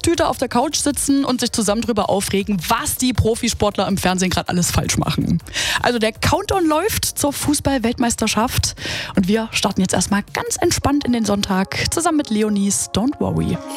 Chipstüte auf der Couch sitzen und sich zusammen drüber aufregen, was die Profisportler im Fernsehen gerade alles falsch machen. Also der Countdown läuft zur Fußball-Weltmeisterschaft und wir starten jetzt erstmal ganz entspannt in den Sonntag zusammen mit Leonies Don't Worry.